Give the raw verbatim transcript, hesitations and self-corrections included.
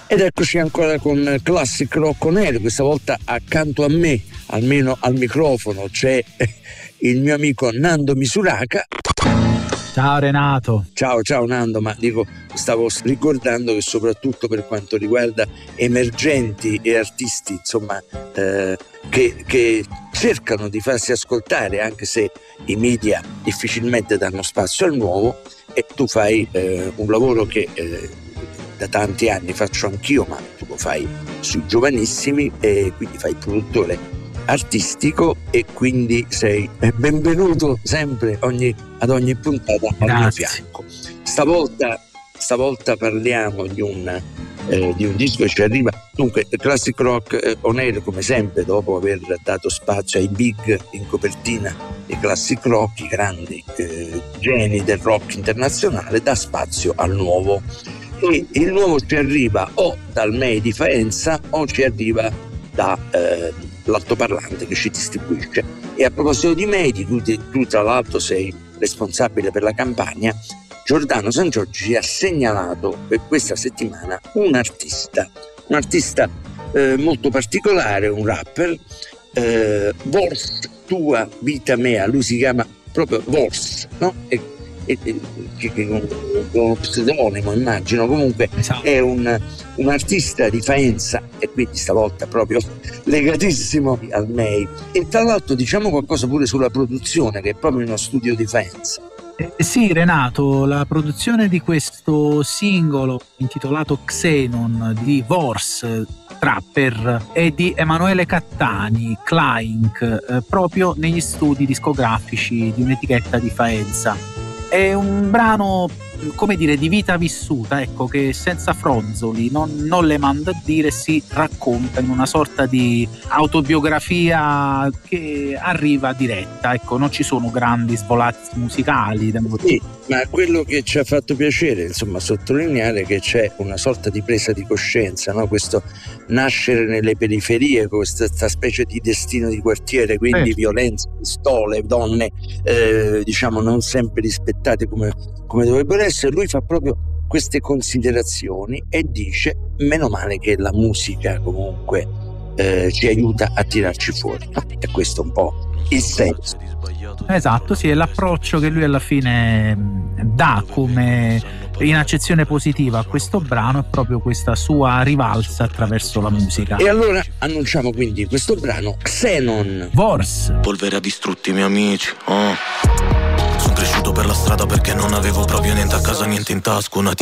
Ed eccoci ancora con Classic Rock On Air. Questa volta accanto a me, almeno al microfono, c'è il mio amico Nando Misuraka. Ciao Renato. Ciao, ciao Nando, ma dico, stavo ricordando che soprattutto per quanto riguarda emergenti e artisti, insomma, eh, che, che cercano di farsi ascoltare, anche se i media difficilmente danno spazio al nuovo, e tu fai eh, un lavoro che eh, da tanti anni faccio anch'io, ma tu lo fai sui giovanissimi, e quindi fai produttore artistico, e quindi sei benvenuto sempre ogni, ad ogni puntata al mio fianco. Stavolta, stavolta parliamo di un, eh, di un disco che ci arriva. Dunque, Classic Rock eh, On Air, come sempre, dopo aver dato spazio ai big in copertina di Classic Rock, i grandi eh, geni del rock internazionale, dà spazio al nuovo. E il nuovo ci arriva o dal M E I di Faenza o ci arriva da eh, l'altoparlante che ci distribuisce. E a proposito di M E I, di cui tu tra l'altro sei responsabile per la campagna, Giordano San Giorgi ci ha segnalato per questa settimana un artista, un artista eh, molto particolare, un rapper, eh, Vors Tua Vita Mea, lui si chiama proprio Vors, no? E, con uno pseudonimo, immagino. Comunque esatto. È un, un artista di Faenza, e quindi stavolta proprio legatissimo al M E I. E tra l'altro diciamo qualcosa pure sulla produzione, che è proprio in uno studio di Faenza. Eh, sì Renato, la produzione di questo singolo intitolato Xenon di Vors Trapper è di Emanuele Cattani, Clank, eh, proprio negli studi discografici di un'etichetta di Faenza. È un brano, come dire, di vita vissuta, ecco, che senza fronzoli, non, non le manda a dire, si racconta in una sorta di autobiografia che arriva diretta, ecco, non ci sono grandi svolazzi musicali. Sì, ma quello che ci ha fatto piacere, insomma, sottolineare che c'è una sorta di presa di coscienza, no? Questo nascere nelle periferie, questa, questa specie di destino di quartiere, quindi eh. violenza, pistole, donne, eh, diciamo, non sempre rispettate come, come dovrebbero essere. Lui fa proprio queste considerazioni e dice: meno male che la musica comunque eh, ci aiuta a tirarci fuori, no? E questo è un po' il senso. Esatto, sì, è l'approccio che lui alla fine dà come in accezione positiva a questo brano, è proprio questa sua rivalsa attraverso la musica. E allora annunciamo quindi questo brano, Xenon. Vors. Polvere ha distrutti i miei amici, oh. Sono cresciuto per la strada perché non avevo proprio niente a casa, niente in tasca, una